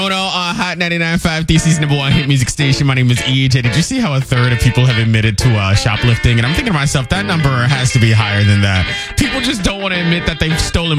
Oh no, Hot 99.5, DC's number one hit music station. My name is EJ. Did you see how a third of people have admitted to shoplifting? And I'm thinking to myself, that number has to be higher than that. People just don't want to admit that they've stolen